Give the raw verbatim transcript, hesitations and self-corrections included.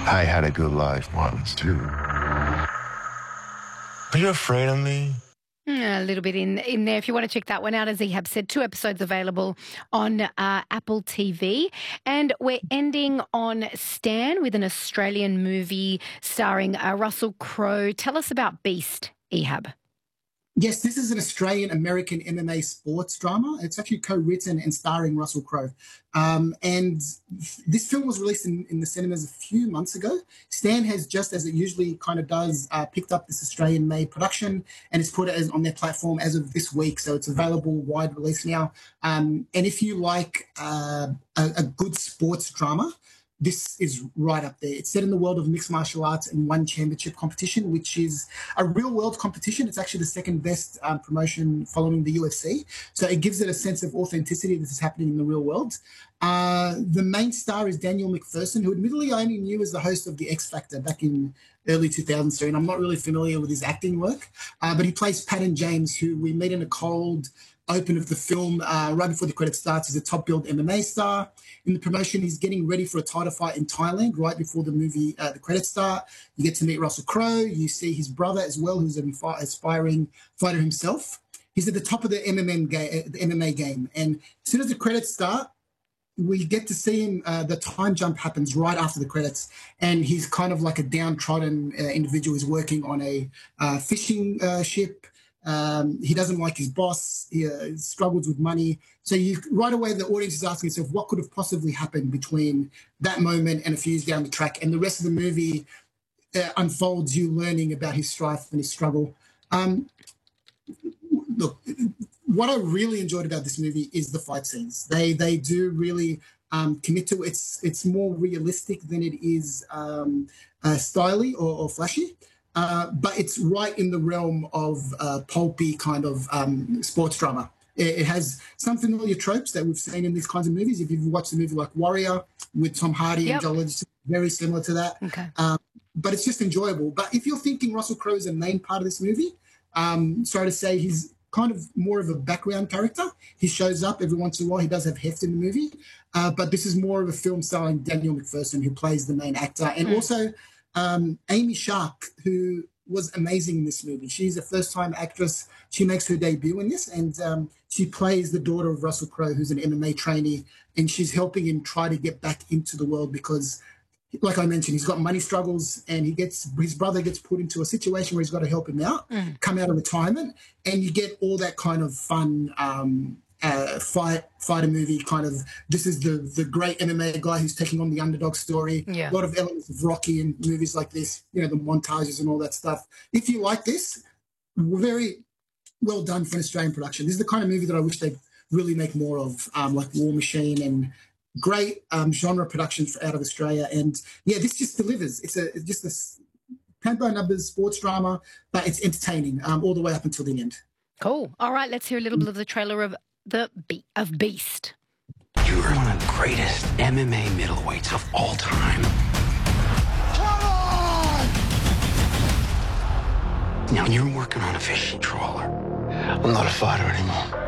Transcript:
I had a good life once, too. Are you afraid of me? A little bit in, in there. If you want to check that one out, as Ehab said, two episodes available on uh, Apple T V. And we're ending on Stan with an Australian movie starring uh, Russell Crowe. Tell us about Beast, Ehab. Yes, this is an Australian-American M M A sports drama. It's actually co-written and starring Russell Crowe. Um, and this film was released in, in the cinemas a few months ago. Stan has, just as it usually kind of does, uh, picked up this Australian-made production and it's put it as, on their platform as of this week. So it's available wide release now. Um, and if you like uh, a, a good sports drama, this is right up there. It's set in the world of mixed martial arts and one championship competition, which is a real world competition. It's actually the second best um, promotion following the U F C. So it gives it a sense of authenticity. This is happening in the real world. Uh, the main star is Daniel McPherson, who admittedly I only knew as the host of The X Factor back in early two thousand three, and I'm not really familiar with his acting work, uh, but he plays Patton James, who we meet in a cold open of the film uh, right before the credits starts. He's a top-billed M M A star. In the promotion, he's getting ready for a title fight in Thailand right before the movie, uh, the credits start. You get to meet Russell Crowe. You see his brother as well, who's an aspiring fighter himself. He's at the top of the M M A, ga- the M M A game. And as soon as the credits start, we get to see him, uh, the time jump happens right after the credits, and he's kind of like a downtrodden uh, individual who's working on a uh, fishing uh, ship. Um, he doesn't like his boss. He uh, struggles with money. So you right away, the audience is asking itself, what could have possibly happened between that moment and a few years down the track? And the rest of the movie uh, unfolds you learning about his strife and his struggle. Um, look, what I really enjoyed about this movie is the fight scenes. They they do really um, commit to it. It's it's more realistic than it is um, uh, stylish or, or flashy. Uh, but it's right in the realm of uh, pulpy kind of um, sports drama. It, it has some familiar tropes that we've seen in these kinds of movies. If you've watched a movie like Warrior with Tom Hardy yep. and Joel Edgerton, very similar to that. Okay. Um, but it's just enjoyable. But if you're thinking Russell Crowe is a main part of this movie, um, sorry to say he's kind of more of a background character. He shows up every once in a while. He does have heft in the movie. Uh, but this is more of a film starring Daniel McPherson, who plays the main actor. And mm. also... Um, Amy Shark, who was amazing in this movie. She's a first-time actress. She makes her debut in this, and um, she plays the daughter of Russell Crowe, who's an M M A trainee, and she's helping him try to get back into the world because, like I mentioned, he's got money struggles, and he gets his brother gets put into a situation where he's got to help him out, mm. come out of retirement, and you get all that kind of fun um, uh, fight fighter movie kind of. This is the the great M M A guy who's taking on the underdog story. Yeah. A lot of elements of Rocky in movies like this, you know, the montages and all that stuff. If you like this, very well done for an Australian production. This is the kind of movie that I wish they'd really make more of, um, like War Machine and great um, genre productions out of Australia. And yeah, this just delivers. It's a it's just a count by numbers sports drama, but it's entertaining um, all the way up until the end. Cool. All right, let's hear a little bit of the trailer of the Be- of Beast. You are one of the greatest M M A middleweights of all time. Come on! Now you're working on a fishing trawler. I'm not a fighter anymore.